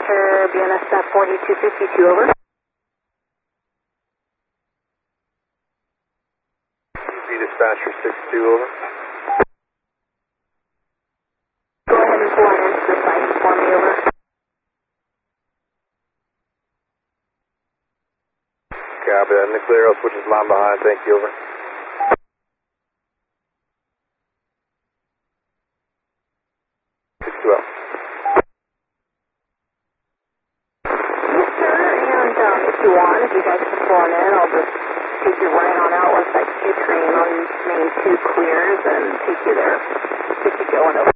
dispatcher, BNSF 4252, over. Dispatcher 62, over. Go ahead and fly into the site for me, over. Copy that. Nuclear, I'll switch his line behind. Thank you, over. If you want, if you guys can phone in, I'll just take you right on out once that Q train on main 2 clears and take you there, get you going over.